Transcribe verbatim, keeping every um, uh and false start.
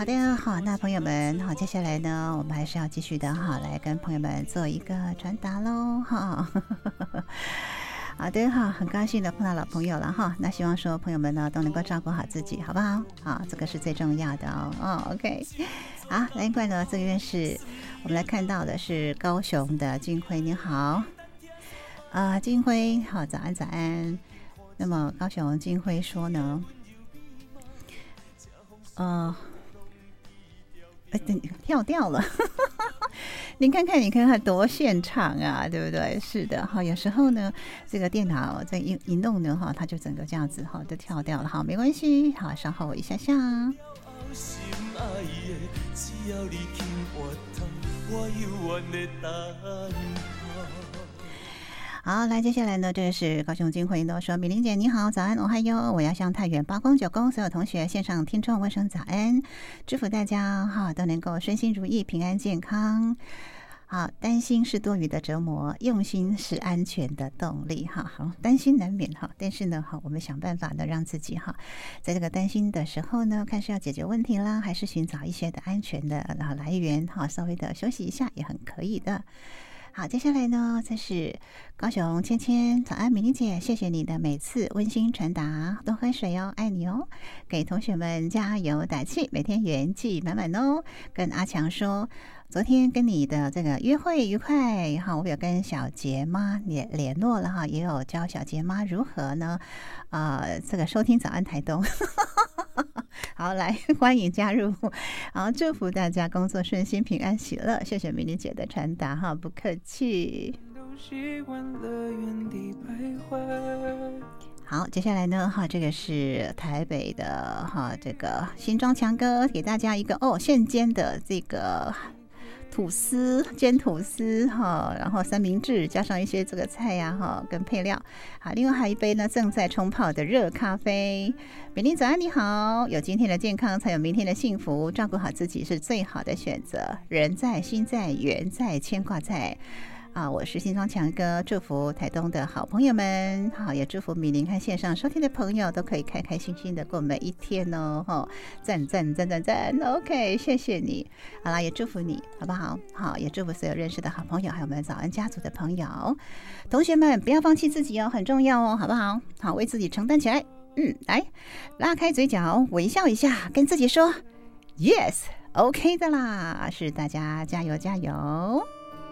好的，好，那朋友们，好，接下来呢，我们还是要继续的哈，来跟朋友们做一个传达喽，哈。好的哈，很高兴的碰到老朋友了哈。那希望说朋友们呢都能够照顾好自己，好不好？好，这个是最重要的哦。哦 ，OK， 好，难怪呢，这边是我们来看到的是高雄的金辉，你好，啊、呃，金辉，好，早安，早安。那么高雄金辉说呢，呃。跳掉了您看看你看看多现场啊，对不对？是的哈，有时候呢这个电脑在一一弄呢哈，它就整个这样子哈就跳掉了哈，没关系，好，稍后我一下下。好，来，接下来呢，这是高雄金辉都说，米玲姐你好，早安，我嗨哟，我要向太原八公九公所有同学线上听众问声早安，祝福大家哈都能够身心如意，平安健康。好，担心是多余的折磨，用心是安全的动力哈。好，担心难免哈，但是呢，好，我们想办法呢，让自己哈，在这个担心的时候呢，看是要解决问题啦，还是寻找一些的安全的来源哈，稍微的休息一下也很可以的。好，接下来呢，这是高雄芊芊，早安，米玲姐，谢谢你的每次温馨传达，多喝水哦，爱你哦，给同学们加油打气，每天元气满满哦。跟阿强说，昨天跟你的这个约会愉快哈，我有跟小杰妈也联络了哈，也有教小杰妈如何呢，呃，这个收听早安台东。好，来欢迎加入，好，祝福大家工作顺心、平安喜乐。谢谢美女姐的传达哈，不客气。好，接下来呢哈，这个是台北的哈，这个新庄强哥给大家一个哦现煎的这个吐司，煎吐司哈，然后三明治加上一些这个菜呀哈跟配料，好，另外还有一杯呢正在冲泡的热咖啡。美玲早安，你好，有今天的健康才有明天的幸福，照顾好自己是最好的选择，人在心在缘在牵挂在啊，我是新庄强哥，祝福台东的好朋友们，好，也祝福米玲和线上收听的朋友都可以开开心心的过每一天哦，哈，赞赞赞赞赞 ，OK， 谢谢你，好啦，也祝福你，好不好？好，也祝福所有认识的好朋友，还有我们早安家族的朋友，同学们不要放弃自己哦，很重要哦，好不好？好，为自己承担起来，嗯，来，拉开嘴角，微笑一下，跟自己说 ，yes，OK 的啦，是大家加油加油。